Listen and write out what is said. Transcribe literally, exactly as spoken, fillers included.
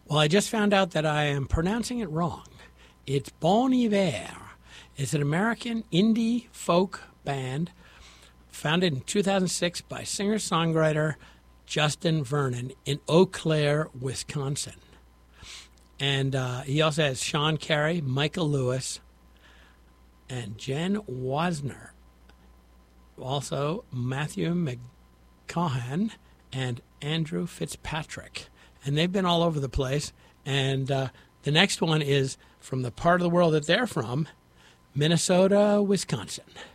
Well, I just found out that I am pronouncing it wrong. It's Bon Iver. It's an American indie folk band founded in two thousand six by singer-songwriter Justin Vernon in Eau Claire, Wisconsin. And uh, he also has Sean Carey, Michael Lewis, and Jen Wasner. Also, Matthew McCaughan and Andrew Fitzpatrick. And they've been all over the place. And uh, the next one is from the part of the world that they're from, Minnesota, Wisconsin.